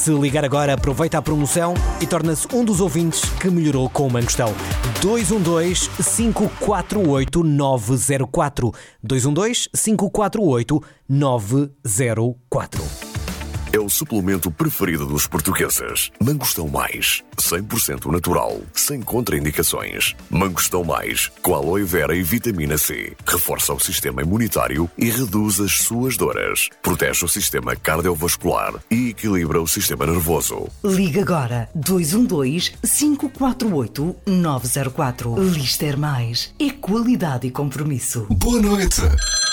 Se ligar agora, aproveita a promoção e torna-se um dos ouvintes que melhorou com o Mangostão. 212-548-904. 212-548-904. É o suplemento preferido dos portugueses. Mangostão Mais, 100% natural, sem contraindicações. Mangostão Mais, com aloe vera e vitamina C. Reforça o sistema imunitário e reduz as suas dores. Protege o sistema cardiovascular e equilibra o sistema nervoso. Liga agora 212-548-904. Lister Mais é qualidade e compromisso. Boa noite.